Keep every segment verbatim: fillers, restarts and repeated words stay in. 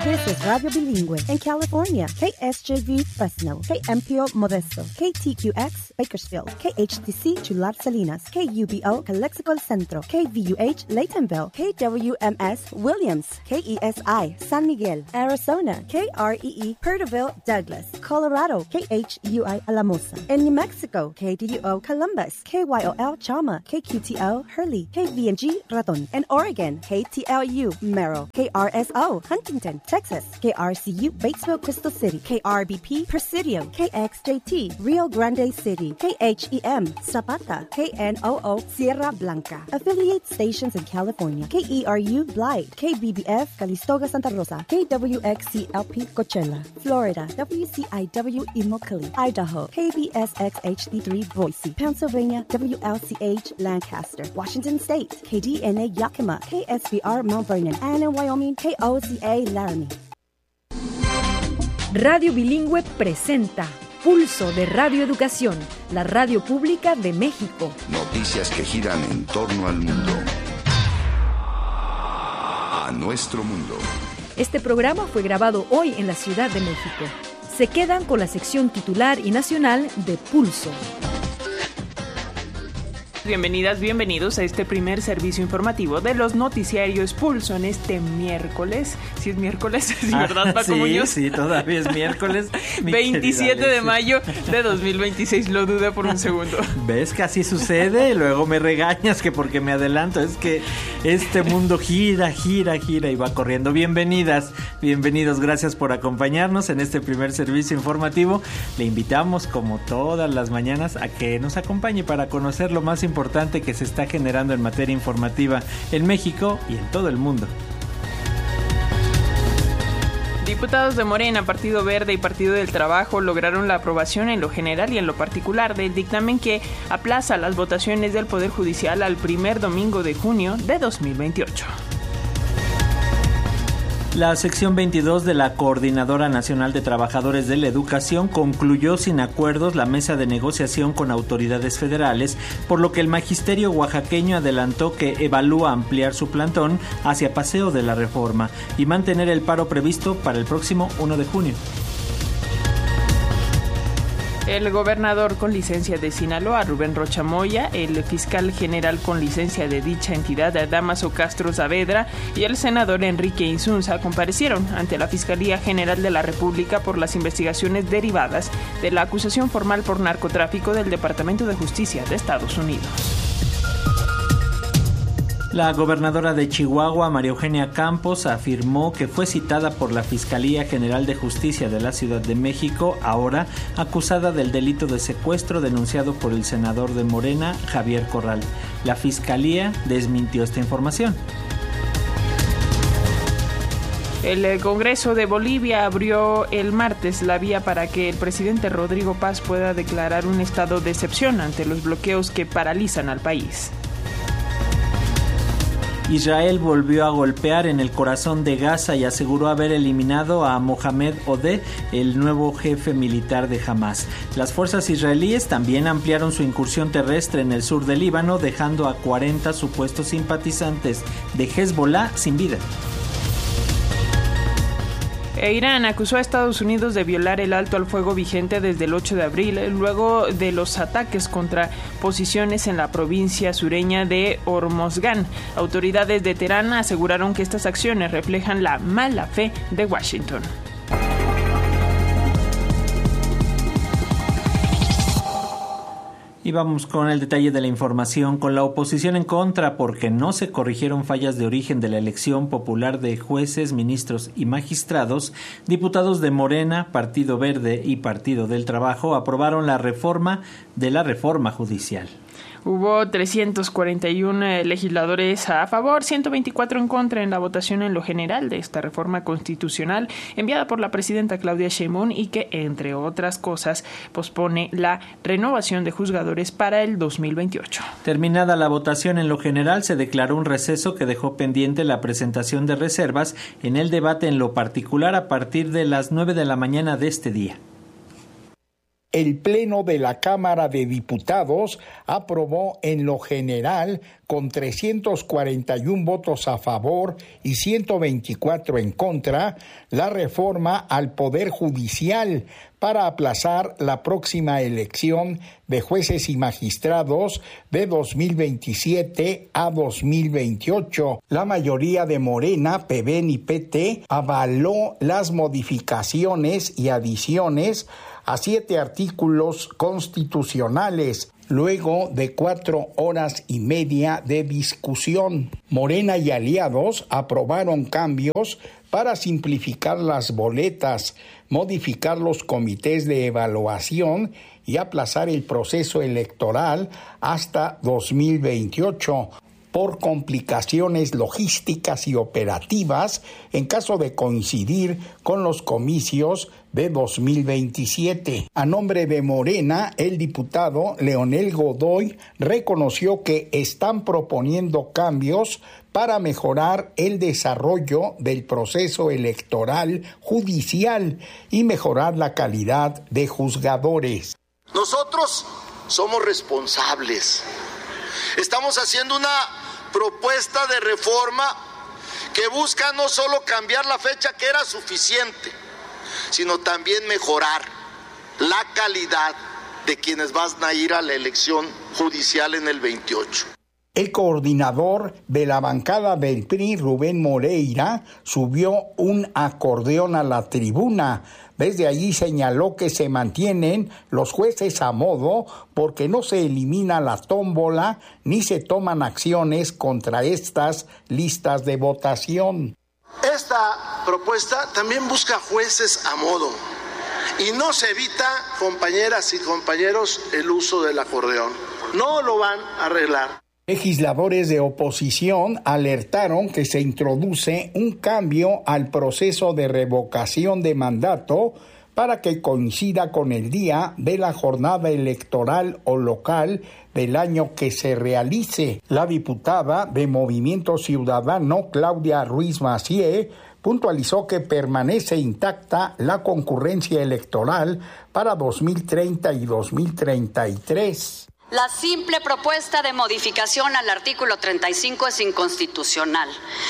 This is Radio Bilingüe in California. K S J V Fresno, K M P O Modesto, K T Q X Bakersfield, K H T C Chular Salinas, K U B O Calexico El Centro, K V U H Laytonville, K W M S Williams, K E S I San Miguel, Arizona, K R E E Perterville Douglas, Colorado, K H U I Alamosa. In New Mexico, K D U O Columbus, K Y O L Chama, K Q T O Hurley, K V N G Raton. In Oregon, K T L U Merrill, K R S O Huntington, Texas, K R C U Batesville Crystal City, K R B P Presidio, K X J T Rio Grande City, K H E M Zapata, K N O O Sierra Blanca. Affiliate stations in California, K E R U Blythe, K B B F Calistoga Santa Rosa, K W X C L P Coachella, Florida, W C I W Immokalee, Idaho, K B S X H D three Boise, Pennsylvania, W L C H Lancaster, Washington State, K D N A Yakima, K S B R Mount Vernon, and in Wyoming, K O C A Laramie. Radio Bilingüe presenta Pulso de Radio Educación, la radio pública de México. Noticias que giran en torno al mundo. A nuestro mundo. Este programa fue grabado hoy en la Ciudad de México. Se quedan con la sección titular y nacional de Pulso. Bienvenidas, bienvenidos a este primer servicio informativo de los noticiarios Pulso en este miércoles. Si es miércoles, ¿sí, verdad, Paco sí, Muñoz? Sí, todavía es miércoles. veintisiete de mayo de dos mil veintiséis, lo dudé por un segundo. ¿Ves que así sucede? Y luego me regañas que porque me adelanto. Es que este mundo gira, gira, gira y va corriendo. Bienvenidas, bienvenidos. Gracias por acompañarnos en este primer servicio informativo. Le invitamos, como todas las mañanas, a que nos acompañe para conocer lo más importante importante que se está generando en materia informativa en México y en todo el mundo. Diputados de Morena, Partido Verde y Partido del Trabajo lograron la aprobación en lo general y en lo particular del dictamen que aplaza las votaciones del Poder Judicial al primer domingo de junio de dos mil veintiocho. La sección veintidós de la Coordinadora Nacional de Trabajadores de la Educación concluyó sin acuerdos la mesa de negociación con autoridades federales, por lo que el magisterio oaxaqueño adelantó que evalúa ampliar su plantón hacia Paseo de la Reforma y mantener el paro previsto para el próximo primero de junio. El gobernador con licencia de Sinaloa, Rubén Rocha Moya, el fiscal general con licencia de dicha entidad, Dámaso Castro Saavedra, y el senador Enrique Insunza comparecieron ante la Fiscalía General de la República por las investigaciones derivadas de la acusación formal por narcotráfico del Departamento de Justicia de Estados Unidos. La gobernadora de Chihuahua, María Eugenia Campos, afirmó que fue citada por la Fiscalía General de Justicia de la Ciudad de México, ahora acusada del delito de secuestro denunciado por el senador de Morena, Javier Corral. La Fiscalía desmintió esta información. El Congreso de Bolivia abrió el martes la vía para que el presidente Rodrigo Paz pueda declarar un estado de excepción ante los bloqueos que paralizan al país. Israel volvió a golpear en el corazón de Gaza y aseguró haber eliminado a Mohamed Odeh, el nuevo jefe militar de Hamás. Las fuerzas israelíes también ampliaron su incursión terrestre en el sur del Líbano, dejando a cuarenta supuestos simpatizantes de Hezbollah sin vida. E Irán acusó a Estados Unidos de violar el alto al fuego vigente desde el ocho de abril, luego de los ataques contra posiciones en la provincia sureña de Hormozgán. Autoridades de Teherán aseguraron que estas acciones reflejan la mala fe de Washington. Y vamos con el detalle de la información. Con la oposición en contra porque no se corrigieron fallas de origen de la elección popular de jueces, ministros y magistrados, diputados de Morena, Partido Verde y Partido del Trabajo aprobaron la reforma de la reforma judicial. Hubo trescientos cuarenta y uno legisladores a favor, ciento veinticuatro en contra en la votación en lo general de esta reforma constitucional enviada por la presidenta Claudia Sheinbaum y que, entre otras cosas, pospone la renovación de juzgadores para el dos mil veintiocho. Terminada la votación en lo general, se declaró un receso que dejó pendiente la presentación de reservas en el debate en lo particular a partir de las nueve de la mañana de este día. El Pleno de la Cámara de Diputados aprobó en lo general, con trescientos cuarenta y uno votos a favor y ciento veinticuatro en contra, la reforma al Poder Judicial para aplazar la próxima elección de jueces y magistrados de dos mil veintisiete a dos mil veintiocho. La mayoría de Morena, P B y P T avaló las modificaciones y adiciones a siete artículos constitucionales, luego de cuatro horas y media de discusión. Morena y aliados aprobaron cambios para simplificar las boletas, modificar los comités de evaluación y aplazar el proceso electoral hasta dos mil veintiocho. Por complicaciones logísticas y operativas en caso de coincidir con los comicios de dos mil veintisiete. A nombre de Morena, el diputado Leonel Godoy reconoció que están proponiendo cambios para mejorar el desarrollo del proceso electoral judicial y mejorar la calidad de juzgadores. Nosotros somos responsables. Estamos haciendo una propuesta de reforma que busca no solo cambiar la fecha, que era suficiente, sino también mejorar la calidad de quienes van a ir a la elección judicial en el veintiocho. El coordinador de la bancada del P R I, Rubén Moreira, subió un acordeón a la tribuna. Desde allí señaló que se mantienen los jueces a modo porque no se elimina la tómbola ni se toman acciones contra estas listas de votación. Esta propuesta también busca jueces a modo y no se evita, compañeras y compañeros, el uso del acordeón. No lo van a arreglar. Legisladores de oposición alertaron que se introduce un cambio al proceso de revocación de mandato para que coincida con el día de la jornada electoral o local del año que se realice. La diputada de Movimiento Ciudadano, Claudia Ruiz Massieu, puntualizó que permanece intacta la concurrencia electoral para dos mil treinta y dos mil treinta y tres. La simple propuesta de modificación al artículo treinta y cinco es inconstitucional.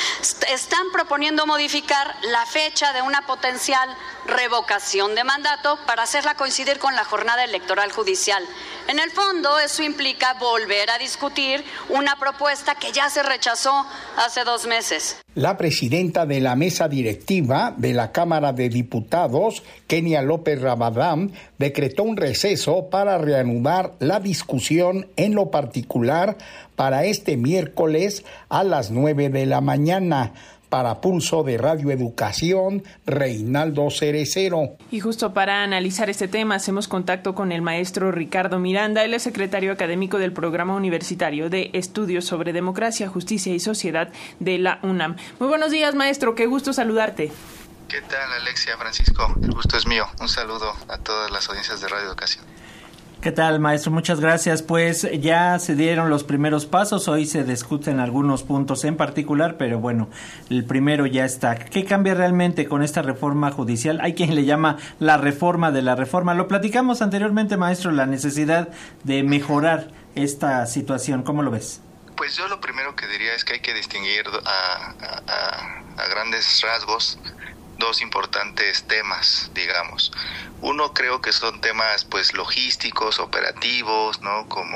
Están proponiendo modificar la fecha de una potencial revocación de mandato para hacerla coincidir con la jornada electoral judicial. En el fondo, eso implica volver a discutir una propuesta que ya se rechazó hace dos meses. La presidenta de la mesa directiva de la Cámara de Diputados, Kenia López Rabadán, decretó un receso para reanudar la discusión en lo particular para este miércoles a las nueve de la mañana. Para Pulso de Radio Educación, Reinaldo Cerecero. Y justo para analizar este tema, hacemos contacto con el maestro Ricardo Miranda. Él es secretario académico del Programa Universitario de Estudios sobre Democracia, Justicia y Sociedad de la UNAM. Muy buenos días, maestro. Qué gusto saludarte. ¿Qué tal, Alexia, Francisco? El gusto es mío. Un saludo a todas las audiencias de Radio Educación. ¿Qué tal, maestro? Muchas gracias. Pues ya se dieron los primeros pasos, hoy se discuten algunos puntos en particular, pero bueno, el primero ya está. ¿Qué cambia realmente con esta reforma judicial? Hay quien le llama la reforma de la reforma. Lo platicamos anteriormente, maestro, la necesidad de mejorar esta situación. ¿Cómo lo ves? Pues yo lo primero que diría es que hay que distinguir a, a, a grandes rasgos dos importantes temas, digamos. Uno, creo que son temas pues logísticos, operativos, ¿no? Como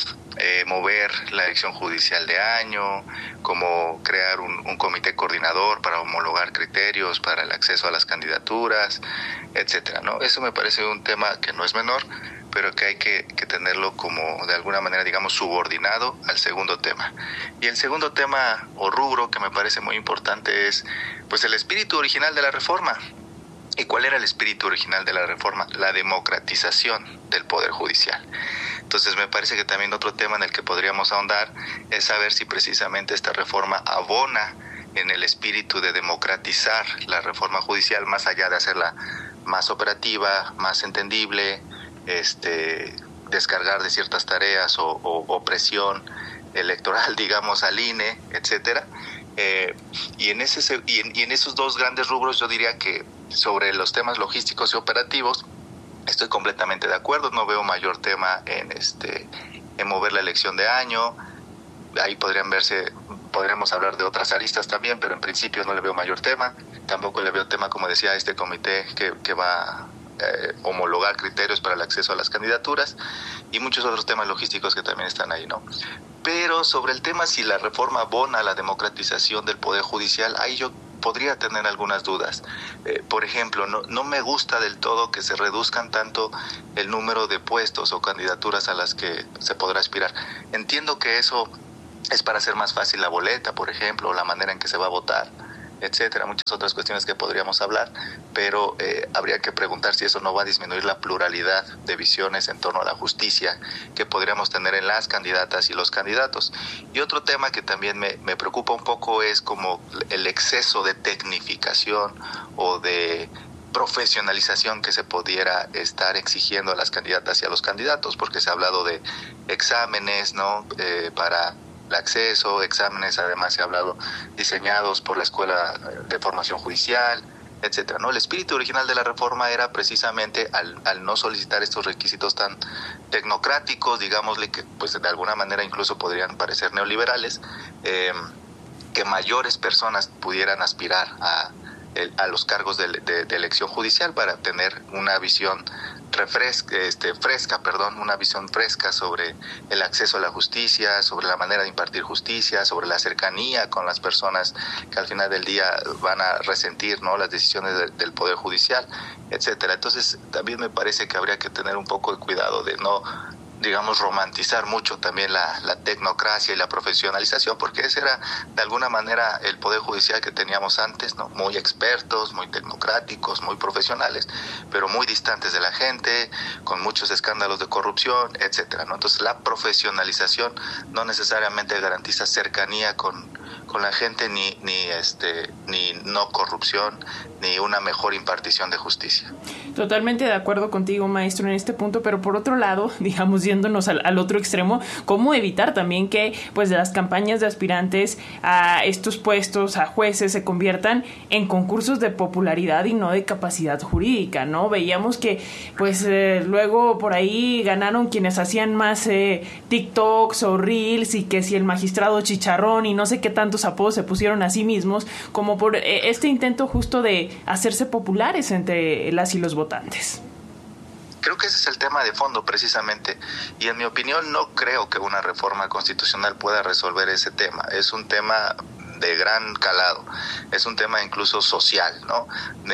eh, mover la elección judicial de año, como crear un, un comité coordinador para homologar criterios para el acceso a las candidaturas, etcétera, ¿no? Eso me parece un tema que no es menor, pero que hay que, que tenerlo como de alguna manera, digamos, subordinado al segundo tema. Y el segundo tema o rubro que me parece muy importante es pues el espíritu original de la reforma. ¿Y cuál era el espíritu original de la reforma? La democratización del Poder Judicial. Entonces me parece que también otro tema en el que podríamos ahondar es saber si precisamente esta reforma abona en el espíritu de democratizar la reforma judicial, más allá de hacerla más operativa, más entendible, este, descargar de ciertas tareas o, o, o presión electoral, digamos, al I N E, etcétera. Eh, y, en ese, y, en, y en esos dos grandes rubros yo diría que sobre los temas logísticos y operativos estoy completamente de acuerdo, no veo mayor tema en este en mover la elección de año. Ahí podrían verse, podríamos hablar de otras aristas también, pero en principio no le veo mayor tema. Tampoco le veo tema, como decía, a este comité que, que va a eh, homologar criterios para el acceso a las candidaturas y muchos otros temas logísticos que también están ahí, ¿no? Pero sobre el tema si la reforma abona a la democratización del Poder Judicial, ahí yo podría tener algunas dudas. Eh, por ejemplo, no, no me gusta del todo que se reduzcan tanto el número de puestos o candidaturas a las que se podrá aspirar. Entiendo que eso es para hacer más fácil la boleta, por ejemplo, o la manera en que se va a votar, etcétera, muchas otras cuestiones que podríamos hablar, pero eh, habría que preguntar si eso no va a disminuir la pluralidad de visiones en torno a la justicia que podríamos tener en las candidatas y los candidatos. Y otro tema que también me, me preocupa un poco es como el exceso de tecnificación o de profesionalización que se pudiera estar exigiendo a las candidatas y a los candidatos, porque se ha hablado de exámenes, ¿no? Eh, para el acceso, exámenes, además se ha hablado diseñados por la Escuela de Formación Judicial, etcétera, ¿no? El espíritu original de la reforma era precisamente al, al no solicitar estos requisitos tan tecnocráticos, digámosle, que pues de alguna manera incluso podrían parecer neoliberales, eh, que mayores personas pudieran aspirar a, a los cargos de, de, de elección judicial para tener una visión refresca, este, fresca, perdón, una visión fresca sobre el acceso a la justicia, sobre la manera de impartir justicia, sobre la cercanía con las personas que al final del día van a resentir, ¿no?, las decisiones de, del Poder Judicial, etcétera. Entonces, también me parece que habría que tener un poco de cuidado de no, digamos, romantizar mucho también la, la tecnocracia y la profesionalización, porque ese era de alguna manera el Poder Judicial que teníamos antes, ¿no? Muy expertos, muy tecnocráticos, muy profesionales, pero muy distantes de la gente, con muchos escándalos de corrupción, etcétera, ¿no? Entonces la profesionalización no necesariamente garantiza cercanía con, con la gente, ni, ni, este, ni no corrupción, ni una mejor impartición de justicia. Totalmente de acuerdo contigo, maestro, en este punto, pero por otro lado, digamos, yéndonos al, al otro extremo, ¿cómo evitar también que pues las campañas de aspirantes a estos puestos, a jueces, se conviertan en concursos de popularidad y no de capacidad jurídica, ¿no? Veíamos que pues eh, luego por ahí ganaron quienes hacían más eh, TikToks o Reels, y que si el magistrado chicharrón y no sé qué tantos apodos se pusieron a sí mismos, como por eh, este intento justo de hacerse populares entre las y los votantes. Creo que ese es el tema de fondo precisamente, y en mi opinión no creo que una reforma constitucional pueda resolver ese tema. Es un tema de gran calado, es un tema incluso social, ¿no?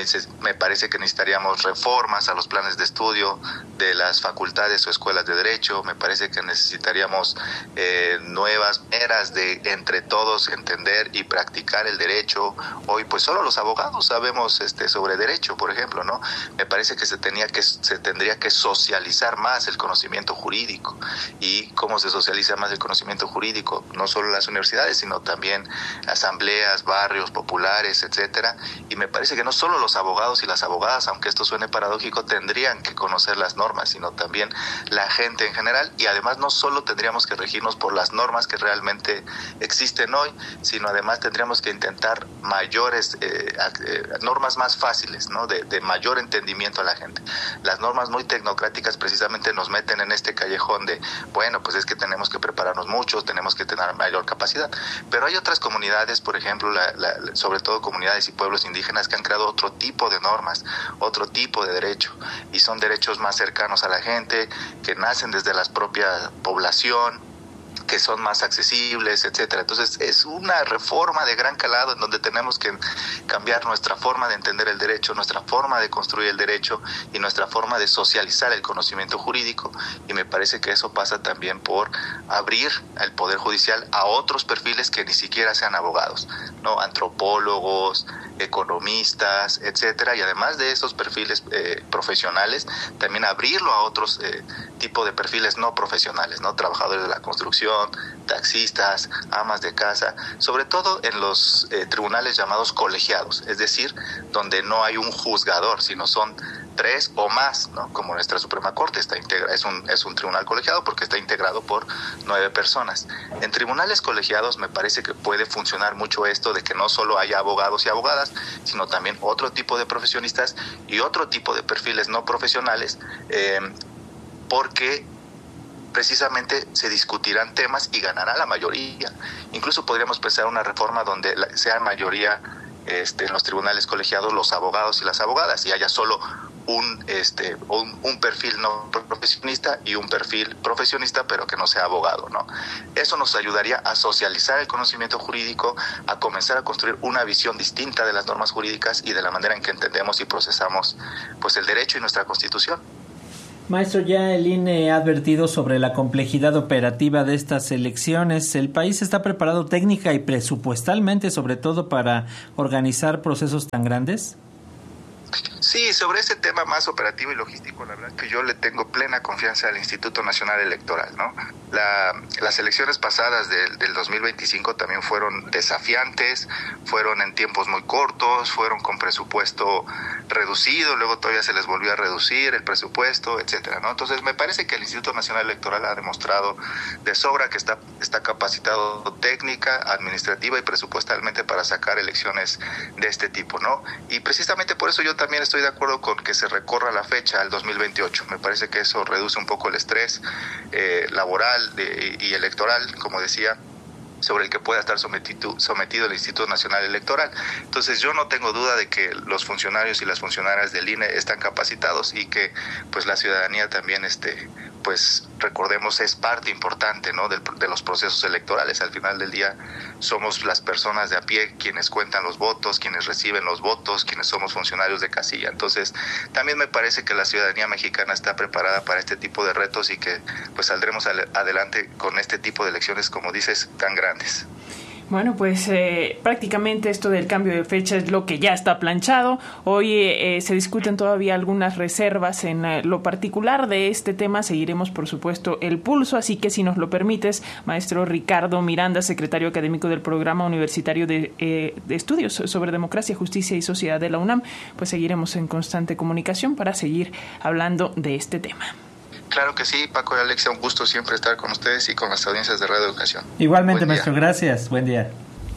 Me parece que necesitaríamos reformas a los planes de estudio de las facultades o escuelas de derecho. Me parece que necesitaríamos eh, nuevas eras de entre todos entender y practicar el derecho. Hoy pues solo los abogados sabemos este sobre derecho, por ejemplo, ¿no? Me parece que se tenía que se tendría que socializar más el conocimiento jurídico. ¿Y cómo se socializa más el conocimiento jurídico? No solo en las universidades, sino también asambleas, barrios populares, etcétera. Y me parece que no solo los abogados y las abogadas, aunque esto suene paradójico, tendrían que conocer las normas, sino también la gente en general. Y además no solo tendríamos que regirnos por las normas que realmente existen hoy, sino además tendríamos que intentar mayores eh, eh, normas más fáciles, ¿no? De, de mayor entendimiento a la gente. Las normas muy tecnocráticas precisamente nos meten en este callejón de, bueno, pues es que tenemos que prepararnos mucho, tenemos que tener mayor capacidad. Pero hay otras comunidades, por ejemplo, la, la, sobre todo comunidades y pueblos indígenas, que han creado otro tipo de normas, otro tipo de derecho, y son derechos más cercanos a la gente, que nacen desde la propia población, que son más accesibles, etcétera. Entonces es una reforma de gran calado en donde tenemos que cambiar nuestra forma de entender el derecho, nuestra forma de construir el derecho y nuestra forma de socializar el conocimiento jurídico, y me parece que eso pasa también por abrir el Poder Judicial a otros perfiles que ni siquiera sean abogados, ¿no? Antropólogos, economistas, etcétera, y además de esos perfiles eh, profesionales, también abrirlo a otros eh, tipos de perfiles no profesionales, ¿no? Trabajadores de la construcción, taxistas, amas de casa, sobre todo en los eh, tribunales llamados colegiados, es decir, donde no hay un juzgador, sino son tres o más, ¿no? Como nuestra Suprema Corte está integra, es un es un tribunal colegiado porque está integrado por nueve personas. En tribunales colegiados me parece que puede funcionar mucho esto de que no solo haya abogados y abogadas, sino también otro tipo de profesionistas y otro tipo de perfiles no profesionales, eh, porque precisamente se discutirán temas y ganará la mayoría. Incluso podríamos pensar una reforma donde la, sea mayoría este, en los tribunales colegiados los abogados y las abogadas y haya solo un este un, un perfil no profesionista y un perfil profesionista pero que no sea abogado, ¿no? Eso nos ayudaría a socializar el conocimiento jurídico, a comenzar a construir una visión distinta de las normas jurídicas y de la manera en que entendemos y procesamos pues el derecho y nuestra Constitución. Maestro, ya el I N E ha advertido sobre la complejidad operativa de estas elecciones. ¿El país está preparado técnica y presupuestalmente, sobre todo, para organizar procesos tan grandes? Sí, sobre ese tema más operativo y logístico, la verdad es que yo le tengo plena confianza al Instituto Nacional Electoral, ¿no? La, las elecciones pasadas del, del dos mil veinticinco también fueron desafiantes, fueron en tiempos muy cortos, fueron con presupuesto reducido, luego todavía se les volvió a reducir el presupuesto, etcétera, ¿no? Entonces me parece que el Instituto Nacional Electoral ha demostrado de sobra que está, está capacitado técnica, administrativa y presupuestalmente para sacar elecciones de este tipo, ¿no? Y precisamente por eso yo también estoy de acuerdo con que se recorra la fecha al dos mil veintiocho. Me parece que eso reduce un poco el estrés eh, laboral de, y electoral, como decía, sobre el que pueda estar sometido, sometido el Instituto Nacional Electoral. Entonces yo no tengo duda de que los funcionarios y las funcionarias del I N E están capacitados y que pues la ciudadanía también este pues recordemos es parte importante, ¿no? de, de los procesos electorales. Al final del día somos las personas de a pie quienes cuentan los votos, quienes reciben los votos, quienes somos funcionarios de casilla. Entonces también me parece que la ciudadanía mexicana está preparada para este tipo de retos y que pues saldremos al, adelante con este tipo de elecciones, como dices, tan grandes. Bueno, pues eh, prácticamente esto del cambio de fecha es lo que ya está planchado. Hoy eh, se discuten todavía algunas reservas en eh, lo particular de este tema. Seguiremos, por supuesto, el pulso. Así que, si nos lo permites, maestro Ricardo Miranda, secretario académico del Programa Universitario de, eh, de Estudios sobre Democracia, Justicia y Sociedad de la UNAM, pues seguiremos en constante comunicación para seguir hablando de este tema. Claro que sí, Paco y Alexia, un gusto siempre estar con ustedes y con las audiencias de Radio Educación. Igualmente, maestro, gracias. Buen día.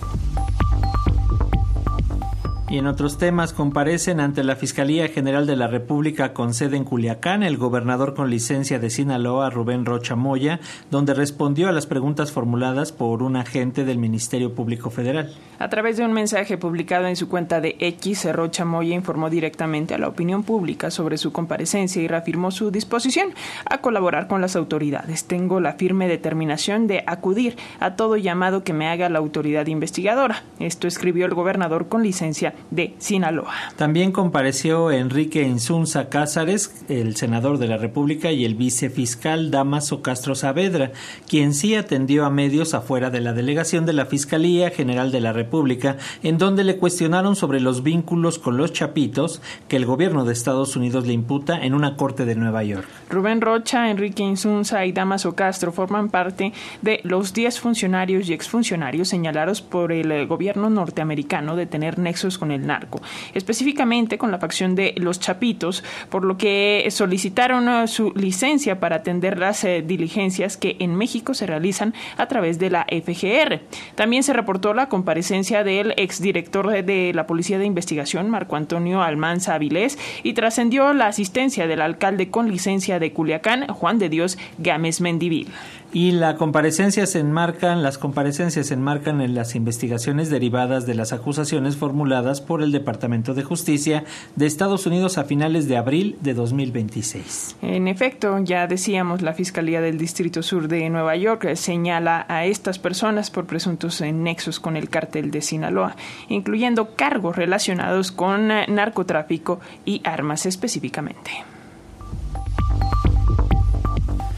Y en otros temas, comparecen ante la Fiscalía General de la República con sede en Culiacán el gobernador con licencia de Sinaloa, Rubén Rocha Moya, donde respondió a las preguntas formuladas por un agente del Ministerio Público Federal. A través de un mensaje publicado en su cuenta de X, Rocha Moya informó directamente a la opinión pública sobre su comparecencia y reafirmó su disposición a colaborar con las autoridades. Tengo la firme determinación de acudir a todo llamado que me haga la autoridad investigadora. Esto escribió el gobernador con licencia de Sinaloa. También compareció Enrique Insunza Cázares, el senador de la República, y el vicefiscal Dámaso Castro Saavedra, quien sí atendió a medios afuera de la delegación de la Fiscalía General de la República, en donde le cuestionaron sobre los vínculos con los Chapitos que el gobierno de Estados Unidos le imputa en una corte de Nueva York. Rubén Rocha, Enrique Insunza y Dámaso Castro forman parte de los diez funcionarios y exfuncionarios señalados por el gobierno norteamericano de tener nexos con el narco, específicamente con la facción de los Chapitos, por lo que solicitaron su licencia para atender las eh, diligencias que en México se realizan a través de la F G R. También se reportó la comparecencia del exdirector de la Policía de Investigación, Marco Antonio Almanza Avilés, y trascendió la asistencia del alcalde con licencia de Culiacán, Juan de Dios Gámez Mendivil. Y la comparecencia se enmarcan, las comparecencias se enmarcan en las investigaciones derivadas de las acusaciones formuladas por el Departamento de Justicia de Estados Unidos a finales de abril de dos mil veintiséis. En efecto, ya decíamos, la Fiscalía del Distrito Sur de Nueva York señala a estas personas por presuntos nexos con el cártel de Sinaloa, incluyendo cargos relacionados con narcotráfico y armas específicamente.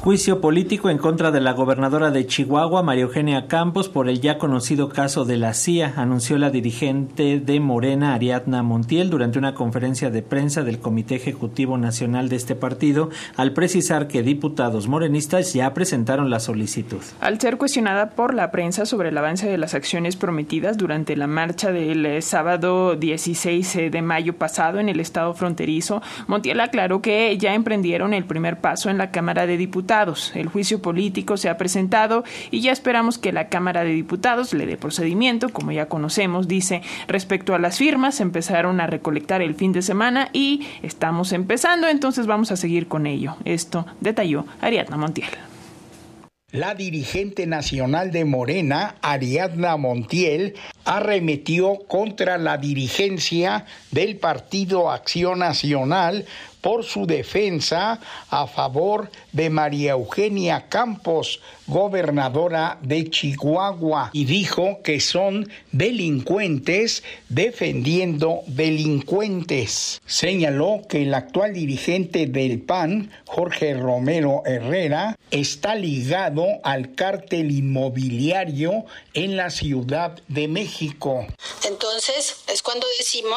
Juicio político en contra de la gobernadora de Chihuahua, María Eugenia Campos, por el ya conocido caso de la C I A, anunció la dirigente de Morena, Ariadna Montiel, durante una conferencia de prensa del Comité Ejecutivo Nacional de este partido, al precisar que diputados morenistas ya presentaron la solicitud. Al ser cuestionada por la prensa sobre el avance de las acciones prometidas durante la marcha del eh, sábado dieciséis de mayo pasado en el estado fronterizo, Montiel aclaró que ya emprendieron el primer paso en la Cámara de Diputados. El juicio político se ha presentado y ya esperamos que la Cámara de Diputados le dé procedimiento, como ya conocemos, dice. Respecto a las firmas, empezaron a recolectar el fin de semana y estamos empezando, entonces vamos a seguir con ello. Esto detalló Ariadna Montiel. La dirigente nacional de Morena, Ariadna Montiel, arremetió contra la dirigencia del Partido Acción Nacional por su defensa a favor de María Eugenia Campos, gobernadora de Chihuahua, y dijo que son delincuentes defendiendo delincuentes. Señaló que el actual dirigente del P A N, Jorge Romero Herrera, está ligado al cártel inmobiliario en la Ciudad de México. Entonces es cuando decimos